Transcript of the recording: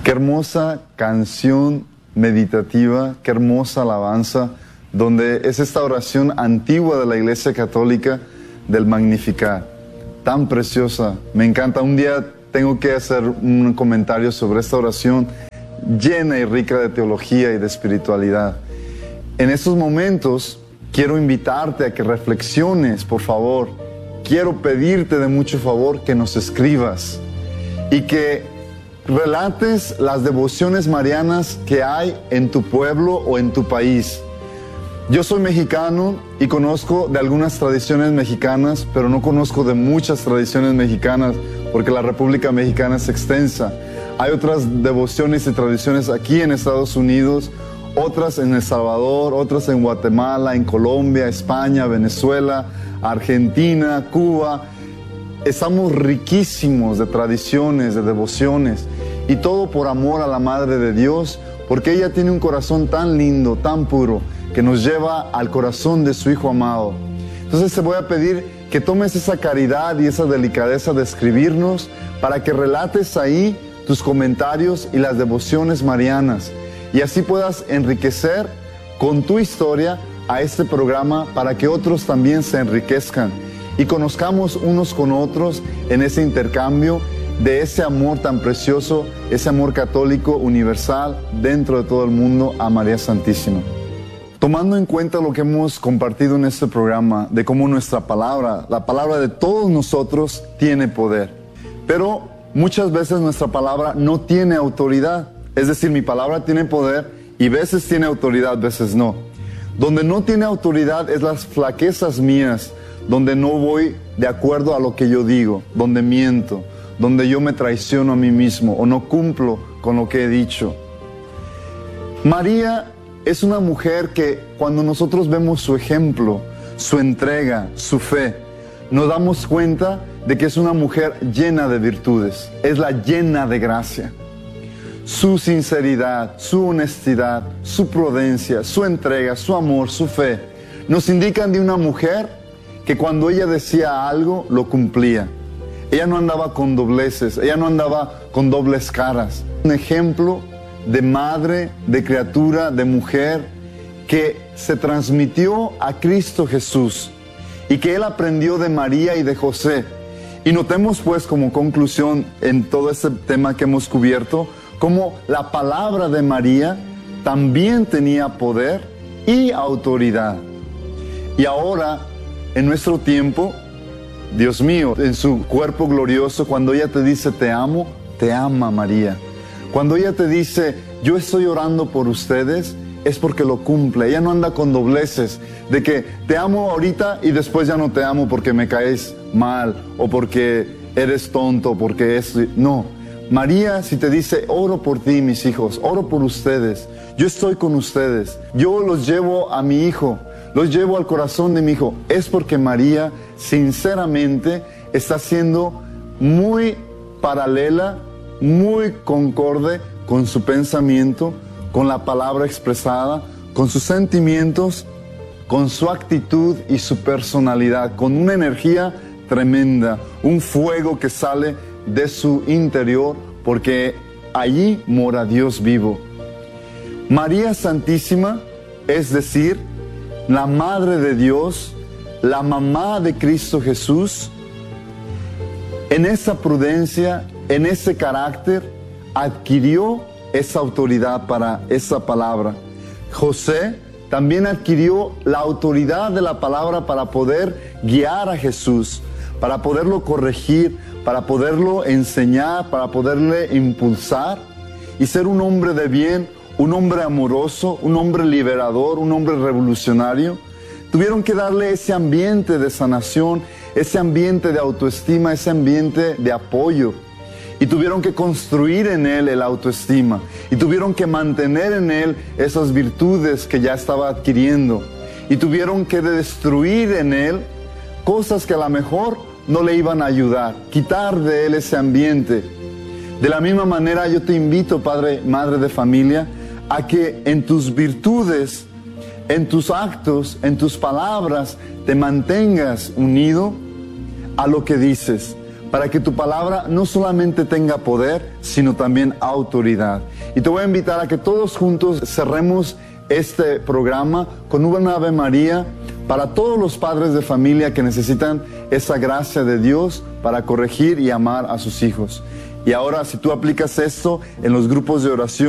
Qué hermosa canción meditativa, qué hermosa alabanza, donde es esta oración antigua de la Iglesia Católica del Magnificat. Tan preciosa, me encanta. Un día tengo que hacer un comentario sobre esta oración llena y rica de teología y de espiritualidad. En estos momentos quiero invitarte a que reflexiones, por favor. Quiero pedirte de mucho favor que nos escribas y que relates las devociones marianas que hay en tu pueblo o en tu país. Yo soy mexicano y conozco de algunas tradiciones mexicanas, pero no conozco de muchas tradiciones mexicanas porque la República Mexicana es extensa. Hay otras devociones y tradiciones aquí en Estados Unidos, otras en El Salvador, otras en Guatemala, en Colombia, España, Venezuela, Argentina, Cuba. Estamos riquísimos de tradiciones, de devociones, y todo por amor a la Madre de Dios, porque ella tiene un corazón tan lindo, tan puro, que nos lleva al corazón de su Hijo amado. Entonces te voy a pedir que tomes esa caridad y esa delicadeza de escribirnos para que relates ahí tus comentarios y las devociones marianas, y así puedas enriquecer con tu historia a este programa para que otros también se enriquezcan y conozcamos unos con otros en ese intercambio de ese amor tan precioso, ese amor católico universal dentro de todo el mundo a María Santísima. Tomando en cuenta lo que hemos compartido en este programa, de cómo nuestra palabra, la palabra de todos nosotros, tiene poder. Pero muchas veces nuestra palabra no tiene autoridad. Es decir, mi palabra tiene poder y veces tiene autoridad, veces no. Donde no tiene autoridad es las flaquezas mías, donde no voy de acuerdo a lo que yo digo, donde miento, donde yo me traiciono a mí mismo o no cumplo con lo que he dicho. María es una mujer que cuando nosotros vemos su ejemplo, su entrega, su fe, nos damos cuenta de que es una mujer llena de virtudes, es la llena de gracia. Su sinceridad, su honestidad, su prudencia, su entrega, su amor, su fe, nos indican de una mujer que cuando ella decía algo, lo cumplía. Ella no andaba con dobleces, ella no andaba con dobles caras. Un ejemplo de madre, de criatura, de mujer que se transmitió a Cristo Jesús y que él aprendió de María y de José. Y notemos pues como conclusión en todo este tema que hemos cubierto, cómo la palabra de María también tenía poder y autoridad. Y ahora, en nuestro tiempo, Dios mío, en su cuerpo glorioso, cuando ella te dice te amo, te ama María. Cuando ella te dice yo estoy orando por ustedes, es porque lo cumple. Ella no anda con dobleces de que te amo ahorita y después ya no te amo porque me caes mal o porque eres tonto, porque es... No, María si te dice oro por ti mis hijos, oro por ustedes, yo estoy con ustedes, yo los llevo a mi hijo, los llevo al corazón de mi hijo, es porque María sinceramente está siendo muy paralela, muy concorde con su pensamiento, con la palabra expresada, con sus sentimientos, con su actitud y su personalidad, con una energía tremenda, un fuego que sale de su interior, porque allí mora Dios vivo. María Santísima, es decir, la Madre de Dios, la mamá de Cristo Jesús, en esa prudencia, en ese carácter, adquirió esa autoridad para esa palabra. José también adquirió la autoridad de la palabra para poder guiar a Jesús, para poderlo corregir, para poderlo enseñar, para poderle impulsar y ser un hombre de bien, un hombre amoroso, un hombre liberador, un hombre revolucionario. Tuvieron que darle ese ambiente de sanación, ese ambiente de autoestima, ese ambiente de apoyo. Y tuvieron que construir en él el autoestima. Y tuvieron que mantener en él esas virtudes que ya estaba adquiriendo. Y tuvieron que destruir en él cosas que a lo mejor no le iban a ayudar. Quitar de él ese ambiente. De la misma manera yo te invito, padre, madre de familia, a que en tus virtudes, en tus actos, en tus palabras, te mantengas unido a lo que dices. para que tu palabra no solamente tenga poder, sino también autoridad. Y te voy a invitar a que todos juntos cerremos este programa con una Ave María para todos los padres de familia que necesitan esa gracia de Dios para corregir y amar a sus hijos. Y ahora, si tú aplicas esto en los grupos de oración,